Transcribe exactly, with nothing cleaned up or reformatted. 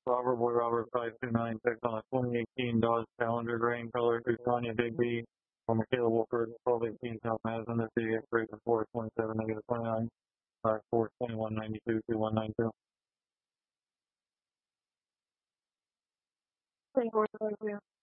Robert Boy Robert five two nine six on a twenty eighteen Dodge Challenger grain color through Tanya Big B on Michaela Wolford, twelve eighteen South Madison, the city expiration four twenty-seven negative twenty-nine, uh, four twenty-one ninety-two two one nine two. Thank you.